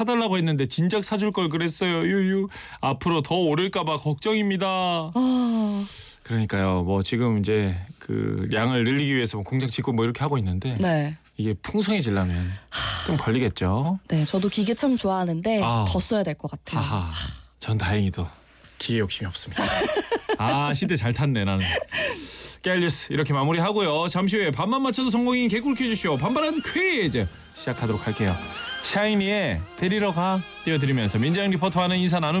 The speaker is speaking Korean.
사달라고 했는데 진작 사줄 걸 그랬어요. 유유. 앞으로 더 오를까봐 걱정입니다. 아, 그러니까요. 뭐 지금 이제 그 양을 늘리기 위해서 뭐 공장 짓고 뭐 이렇게 하고 있는데 네. 이게 풍성해지려면 좀 걸리겠죠. 네, 저도 기계 참 좋아하는데 아. 더 써야 될 것 같아요. 하하. 전 다행히도 기계 욕심이 없습니다. 아, 시대 잘 탔네 나는. 깨알뉴스 이렇게 마무리하고요. 잠시 후에 반만 맞춰도 성공인 개꿀 퀴즈쇼 반반한 퀴즈 시작하도록 할게요. 샤이니의 데리러 가 띄워드리면서 민정 리포터와는 인사 나눕니다.